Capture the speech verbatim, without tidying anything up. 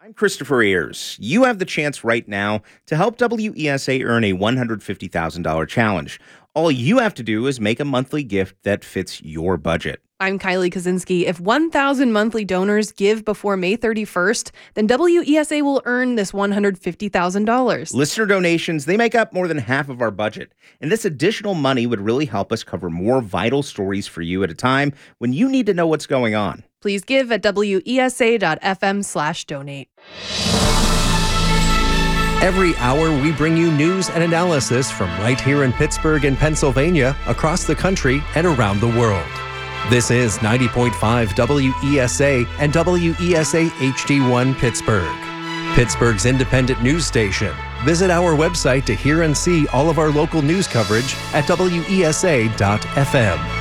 I'm Christopher Ayers. You have the chance right now to help W E S A earn a one hundred fifty thousand dollars challenge. All you have to do is make a monthly gift that fits your budget. I'm Kylie Kaczynski. If one thousand monthly donors give before May thirty-first, then W E S A will earn this one hundred fifty thousand dollars. Listener donations, they make up more than half of our budget. And this additional money would really help us cover more vital stories for you at a time when you need to know what's going on. Please give at W E S A dot F M slash donate. Every hour, we bring you news and analysis from right here in Pittsburgh and Pennsylvania, across the country, and around the world. This is ninety point five W E S A and W E S A H D one Pittsburgh, Pittsburgh's independent news station. Visit our website to hear and see all of our local news coverage at W E S A dot F M.